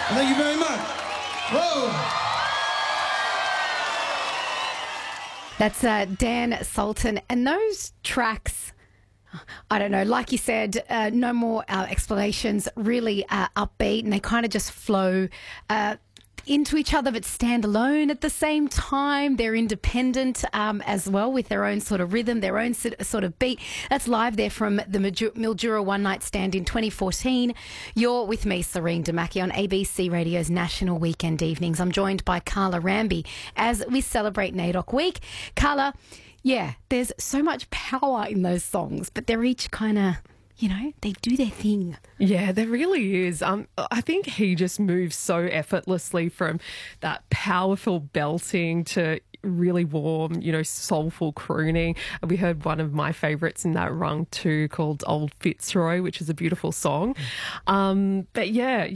Thank you very much. Whoa. That's Dan Sultan. And those tracks, I don't know, like you said, no more explanations, really upbeat, and they kind of just flow into each other but stand alone at the same time. They're independent as well, with their own sort of rhythm, their own sort of beat. That's live there from the Mildura One Night Stand in 2014. You're with me, Serene Damaki, on ABC Radio's National Weekend Evenings. I'm joined by Carla Ramby as we celebrate NAIDOC Week. Carla, yeah, there's so much power in those songs, but they're each kind of, you know, they do their thing. Yeah, there really is. I think he just moves so effortlessly from that powerful belting to really warm, you know, soulful crooning. We heard one of my favourites in that rung too, called Old Fitzroy, which is a beautiful song. But yeah,